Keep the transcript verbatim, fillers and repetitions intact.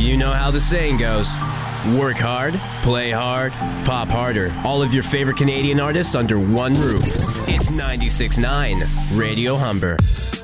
You know how the saying goes. Work hard, play hard, pop harder. All of your favorite Canadian artists under one roof. It's ninety-six point nine Radio Humber.